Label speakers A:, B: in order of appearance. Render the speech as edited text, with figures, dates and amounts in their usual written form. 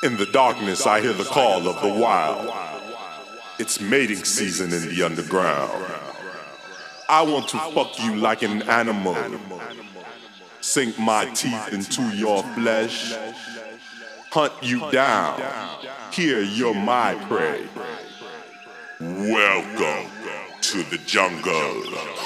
A: In the darkness, I hear the call of the wild. It's mating season in the underground. I want to fuck you like an animal. Sink my teeth into your flesh. Hunt you down. Here you're my prey. Welcome to the jungle.